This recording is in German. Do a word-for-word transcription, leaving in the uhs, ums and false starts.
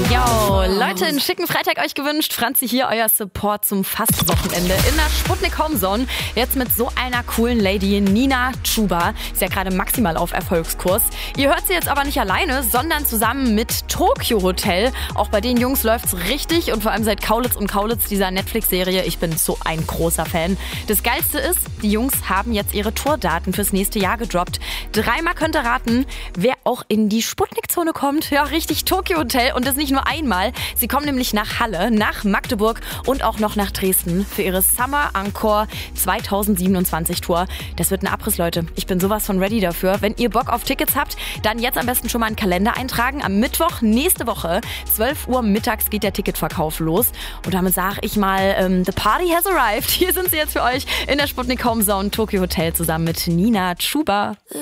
Yo, Leute, einen schicken Freitag euch gewünscht. Franzi hier, euer Support zum Fastwochenende in der Sputnik Homezone. Jetzt mit so einer coolen Lady, Nina Chuba. Ist ja gerade maximal auf Erfolgskurs. Ihr hört sie jetzt aber nicht alleine, sondern zusammen mit Tokyo Hotel. Auch bei den Jungs läuft's richtig und vor allem seit Kaulitz und Kaulitz, dieser Netflix-Serie. Ich bin so ein großer Fan. Das Geilste ist, die Jungs haben jetzt ihre Tourdaten fürs nächste Jahr gedroppt. Dreimal könnt ihr raten, wer auch in die Sputnik-Zone kommt. Ja, richtig, Tokyo Hotel. Und das nicht nur einmal. Sie kommen nämlich nach Halle, nach Magdeburg und auch noch nach Dresden für ihre Summer Encore zweitausendsiebenundzwanzig Tour. Das wird ein Abriss, Leute. Ich bin sowas von ready dafür. Wenn ihr Bock auf Tickets habt, dann jetzt am besten schon mal einen Kalender eintragen. Am Mittwoch nächste Woche, zwölf Uhr mittags, geht der Ticketverkauf los. Und damit sage ich mal, ähm, the party has arrived. Hier sind sie jetzt für euch in der Sputnik Homezone, Tokyo Hotel zusammen mit Nina Chuba.